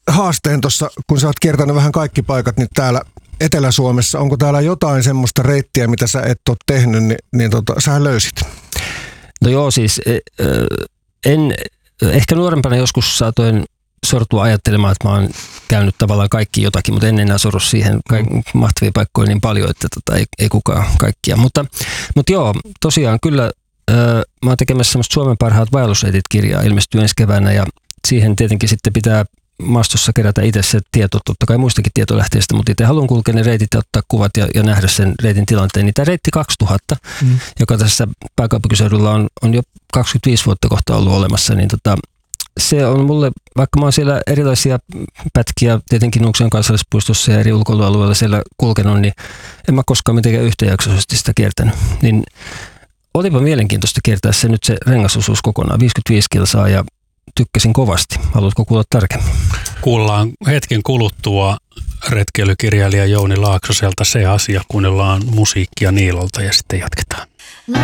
haasteen tuossa, kun sä oot kiertänyt vähän kaikki paikat nyt täällä Etelä-Suomessa. Onko täällä jotain semmoista reittiä, mitä sä et ole tehnyt, niin sähän löysit? No joo, siis ehkä nuorempana joskus saatoin sortua ajattelemaan, että mä oon käynyt tavallaan kaikki jotakin, mutta en enää sorru siihen mahtavia paikkoja niin paljon, että ei kukaan kaikkia. Mutta joo, tosiaan kyllä mä oon tekemässä semmoista Suomen parhaat vaellusreitit-kirjaa, ilmestyy ensi keväänä, ja siihen tietenkin sitten pitää maastossa kerätä itse se tieto, totta kai muistakin tietolähteistä, mutta itse haluan kulkea ne reitit ja ottaa kuvat ja nähdä sen reitin tilanteen. Niin tämä reitti 2000, joka tässä pääkaupunkiseudulla on jo 25 vuotta kohta ollut olemassa, niin se on mulle, vaikka mä oon siellä erilaisia pätkiä tietenkin Nuuksion kansallispuistossa ja eri ulkoilualueilla siellä kulkenut, niin en mä koskaan mitenkään yhtäjaksoisesti sitä kiertänyt. Niin olipa mielenkiintoista kiertää nyt se rengasosuus kokonaan, 55 kilsaa, ja tykkäsin kovasti. Haluatko kuulla tarkemmin? Kuullaan hetken kuluttua retkeilykirjailija Jouni Laaksoselta Se asia, kuunnellaan musiikkia Niilolta ja sitten jatketaan.